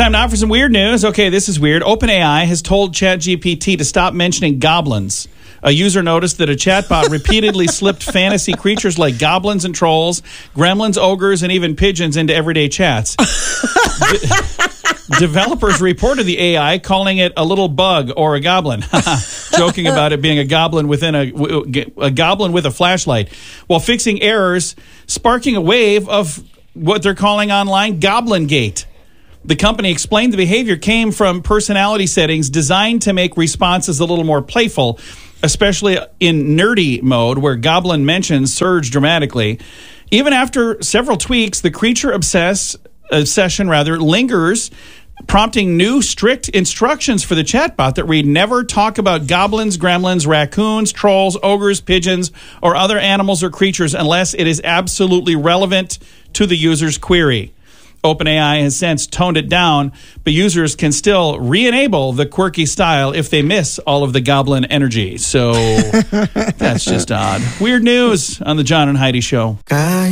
Time now for some weird news. Okay, this is weird. OpenAI has told ChatGPT to stop mentioning goblins. A user noticed that a chatbot repeatedly slipped fantasy creatures like goblins and trolls, gremlins, ogres, and even pigeons into everyday chats. Developers reported the AI, calling it a little bug or a goblin, joking about it being a goblin within a goblin with a flashlight, while fixing errors, sparking a wave of what they're calling online Goblin Gate. The company explained the behavior came from personality settings designed to make responses a little more playful, especially in nerdy mode, where goblin mentions surge dramatically. Even after several tweaks, the creature obsession lingers, prompting new strict instructions for the chatbot that read, never talk about goblins, gremlins, raccoons, trolls, ogres, pigeons, or other animals or creatures unless it is absolutely relevant to the user's query. OpenAI has since toned it down, but users can still re-enable the quirky style if they miss all of the goblin energy. So that's just odd. Weird news on the John and Heidi Show.